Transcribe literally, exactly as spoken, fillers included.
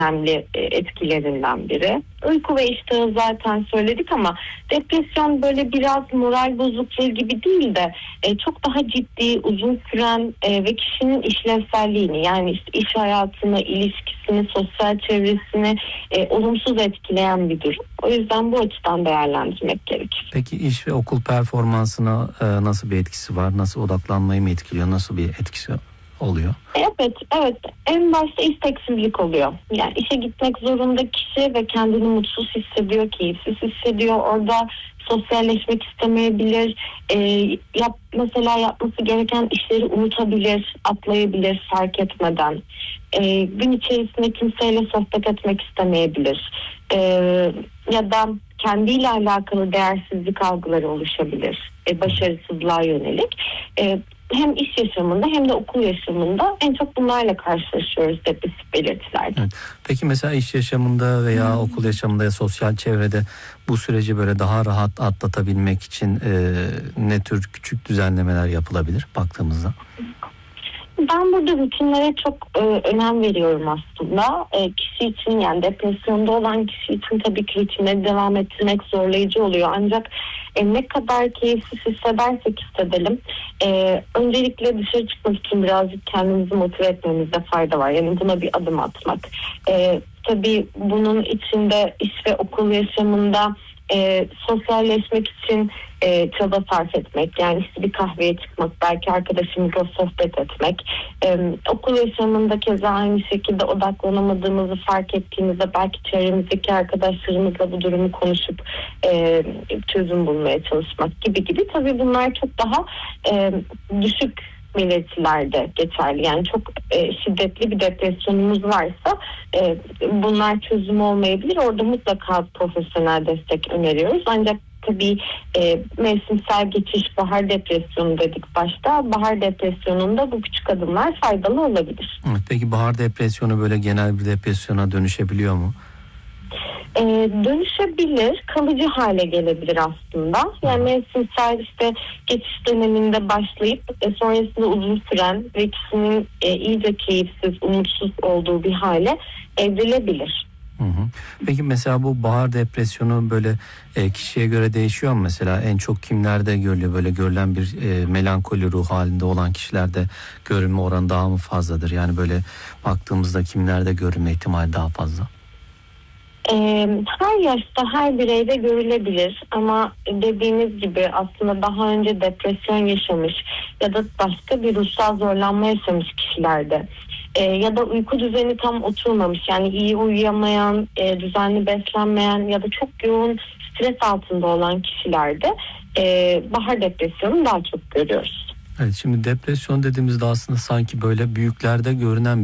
önemli etkilerinden biri. Uyku ve iştahı zaten söyledik ama depresyon böyle biraz moral bozukluğu gibi değil de e, çok daha ciddi, uzun süren e, ve kişinin işlevselliğini, yani işte iş hayatını, ilişkisini, sosyal çevresini e, olumsuz etkileyen bir durum. O yüzden bu açıdan değerlendirmek gerekir. Peki iş ve okul performansına e, nasıl bir etkisi var? Nasıl odaklanmayı mı etkiliyor? Nasıl bir etkisi oluyor? Evet, evet. En başta isteksizlik oluyor. Yani işe gitmek zorunda kişi ve kendini mutsuz hissediyor, keyifsiz hissediyor. Orada sosyalleşmek istemeyebilir. Ee, yap, mesela yapması gereken işleri unutabilir, atlayabilir fark etmeden. Ee, gün içerisinde kimseyle sohbet etmek istemeyebilir. Ee, ya da kendiyle alakalı değersizlik algıları oluşabilir. Ee, başarısızlığa yönelik. Ee, Hem iş yaşamında hem de okul yaşamında en çok bunlarla karşılaşıyoruz depresif belirtilerde. Evet. Peki mesela iş yaşamında veya hmm. okul yaşamında ya sosyal çevrede bu süreci böyle daha rahat atlatabilmek için e, ne tür küçük düzenlemeler yapılabilir baktığımızda? Ben burada rutinlere çok e, önem veriyorum aslında. E, kişi için, yani depresyonda olan kişi için tabii ki rutinleri devam ettirmek zorlayıcı oluyor. Ancak e, ne kadar keyifsiz hissedersek hissedelim, e, öncelikle dışarı çıkmak için birazcık kendimizi motive etmemizde fayda var. Yani buna bir adım atmak. E, tabii bunun içinde iş ve okul yaşamında E, sosyalleşmek için e, çaba sarf etmek, yani işte bir kahveye çıkmak, belki arkadaşımızla sohbet etmek, e, okul yaşamında keza aynı şekilde odaklanamadığımızı fark ettiğimizde belki çevremizdeki arkadaşlarımızla bu durumu konuşup e, çözüm bulmaya çalışmak gibi gibi. Tabii bunlar çok daha e, düşük belirtilerde geçerli. Yani çok e, şiddetli bir depresyonumuz varsa e, bunlar çözüm olmayabilir. Orada mutlaka profesyonel destek öneriyoruz. Ancak tabii e, mevsimsel geçiş, bahar depresyonu dedik başta. Bahar depresyonunda bu küçük adımlar faydalı olabilir. Peki bahar depresyonu böyle genel bir depresyona dönüşebiliyor mu? Ee, dönüşebilir, kalıcı hale gelebilir aslında. Yani mevsimsel işte geçiş döneminde başlayıp e, sonrasında uzun süren ve kişinin e, iyice keyifsiz, umutsuz olduğu bir hale evrilebilir. Hı hı. Peki mesela bu bahar depresyonu böyle e, kişiye göre değişiyor mu? Mesela en çok kimlerde görülüyor? Böyle görülen bir e, melankoli ruh halinde olan kişilerde görülme oranı daha mı fazladır? Yani böyle baktığımızda kimlerde görülme ihtimali daha fazla? Her yaşta, her bireyde görülebilir ama dediğiniz gibi aslında daha önce depresyon yaşamış ya da başka bir ruhsal zorlanma yaşamış kişilerde e, ya da uyku düzeni tam oturmamış, yani iyi uyuyamayan, e, düzenli beslenmeyen ya da çok yoğun stres altında olan kişilerde e, bahar depresyonu daha çok görüyoruz. Evet, şimdi depresyon dediğimizde aslında sanki böyle büyüklerde görünen